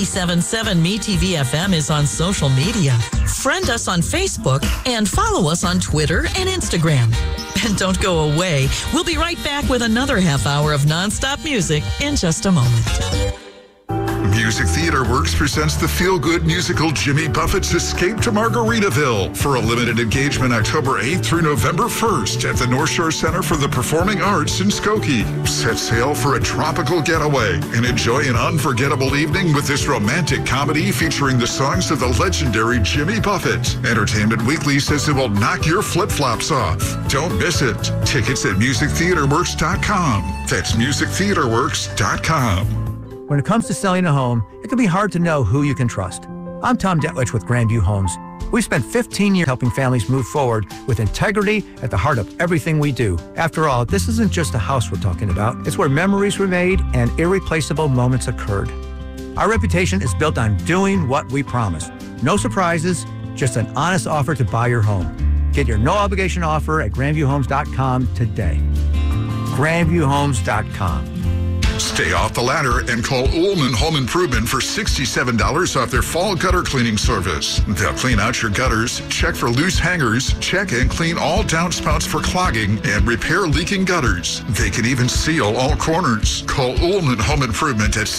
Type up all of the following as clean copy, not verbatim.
97.7 MeTV FM is on social media. Friend us on Facebook and follow us on Twitter and Instagram. And don't go away. We'll be right back with another half hour of nonstop music in just a moment. Music Theater Works presents the feel-good musical Jimmy Buffett's Escape to Margaritaville for a limited engagement October 8th through November 1st at the North Shore Center for the Performing Arts in Skokie. Set sail for a tropical getaway and enjoy an unforgettable evening with this romantic comedy featuring the songs of the legendary Jimmy Buffett. Entertainment Weekly says it will knock your flip-flops off. Don't miss it. Tickets at musictheaterworks.com. That's musictheaterworks.com. When it comes to selling a home, it can be hard to know who you can trust. I'm Tom Detwich with Grandview Homes. We've spent 15 years helping families move forward with integrity at the heart of everything we do. After all, this isn't just a house we're talking about. It's where memories were made and irreplaceable moments occurred. Our reputation is built on doing what we promise. No surprises, just an honest offer to buy your home. Get your no-obligation offer at grandviewhomes.com today. grandviewhomes.com. Stay off the ladder and call Ullman Home Improvement for $67 off their fall gutter cleaning service. They'll clean out your gutters, check for loose hangers, check and clean all downspouts for clogging, and repair leaking gutters. They can even seal all corners. Call Ullman Home Improvement at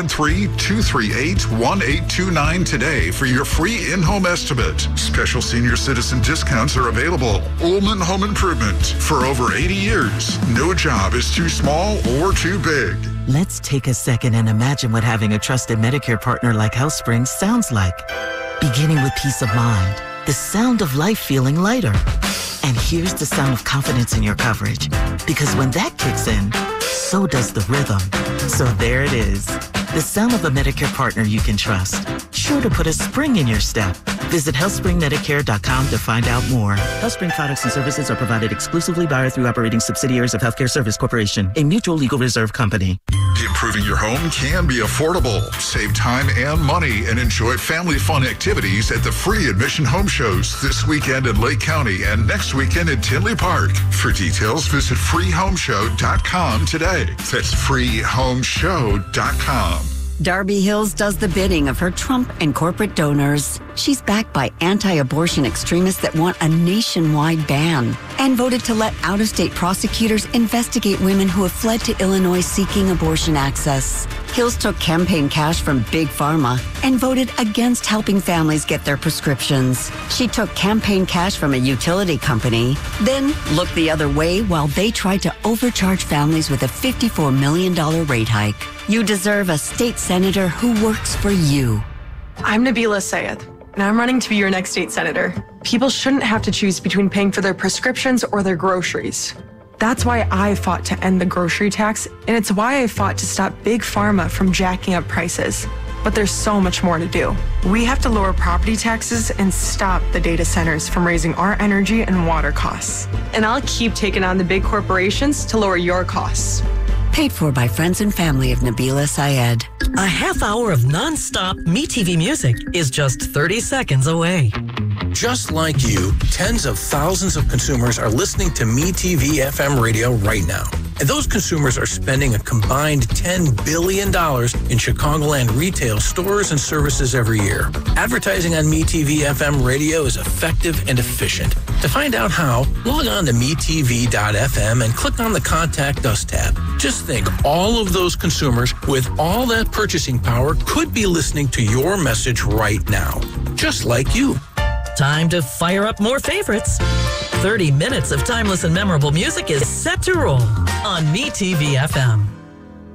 773-238-1829 today for your free in-home estimate. Special senior citizen discounts are available. Ullman Home Improvement. For over 80 years, no job is too small or too big. Let's take a second and imagine what having a trusted Medicare partner like HealthSpring sounds like. Beginning with peace of mind, the sound of life feeling lighter. And here's the sound of confidence in your coverage. Because when that kicks in, so does the rhythm. So there it is. The sound of a Medicare partner you can trust. Sure to put a spring in your step. Visit HealthSpringMedicare.com to find out more. HealthSpring products and services are provided exclusively by or through operating subsidiaries of Healthcare Service Corporation, a mutual legal reserve company. Improving your home can be affordable. Save time and money and enjoy family fun activities at the free admission home shows this weekend in Lake County and next weekend in Tinley Park. For details, visit freehomeshow.com today. That's freehomeshow.com. Darby Hills does the bidding of her Trump and corporate donors. She's backed by anti-abortion extremists that want a nationwide ban and voted to let out-of-state prosecutors investigate women who have fled to Illinois seeking abortion access. Hills took campaign cash from Big Pharma and voted against helping families get their prescriptions. She took campaign cash from a utility company, then looked the other way while they tried to overcharge families with a $54 million rate hike. You deserve a state senator who works for you. I'm Nabila Sayed, and I'm running to be your next state senator. People shouldn't have to choose between paying for their prescriptions or their groceries. That's why I fought to end the grocery tax, and it's why I fought to stop Big Pharma from jacking up prices. But there's so much more to do. We have to lower property taxes and stop the data centers from raising our energy and water costs. And I'll keep taking on the big corporations to lower your costs. Paid for by friends and family of Nabila Sayed. A half hour of nonstop MeTV music is just 30 seconds away. Just like you, tens of thousands of consumers are listening to MeTV FM radio right now. And those consumers are spending a combined $10 billion in Chicagoland retail stores and services every year. Advertising on MeTV FM radio is effective and efficient. To find out how, log on to metv.fm and click on the Contact Us tab. Just think, all of those consumers with all that purchasing power could be listening to your message right now. Just like you. Time to fire up more favorites. 30 minutes of timeless and memorable music is set to roll on MeTV FM.